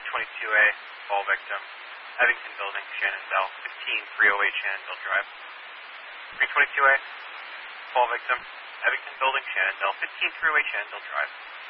322A, fall victim, Evington Building, Shannondale, 15308 Shannondale Drive. 322A, fall victim, Evington Building, Shannondale, 15308 Shannondale Drive.